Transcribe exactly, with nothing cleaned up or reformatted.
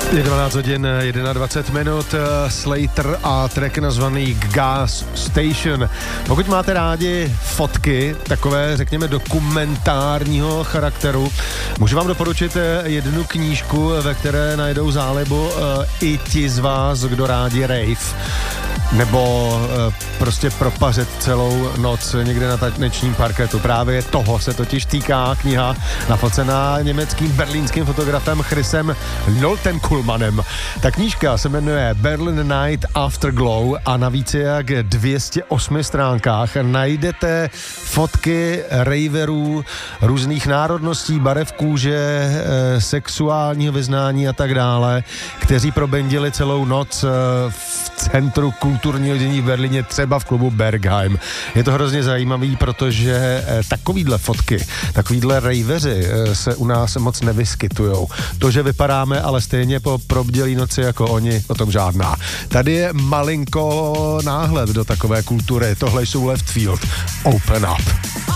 Je dvanáct hodin dvacet jedna minut, Slater a track nazvaný Gas Station. Pokud máte rádi fotky, takové, řekněme, dokumentárního charakteru, můžu vám doporučit jednu knížku, ve které najdou zálibu i ti z vás, kdo rádi rave, nebo prostě propařit celou noc někde na tanečním parketu. Právě toho se totiž týká kniha nafocená německým berlínským fotografem Chrisem Noltenkulmanem. Ta knížka se jmenuje Berlin Night Afterglow a na více jak dvě stě osm stránkách najdete fotky raverů různých národností, barev kůže, sexuálního vyznání a tak dále, kteří probendili celou noc v centru kulturního dění v Berlíně, třeba v klubu Berghain. Je to hrozně zajímavý, protože takovýhle fotky, takovýhle raveři se u nás moc nevyskytujou. To, že vypadáme ale stejně po probdělý noci jako oni, o tom žádná. Tady je malinko náhled do takové kultury. Tohle jsou Left Field. Open Up.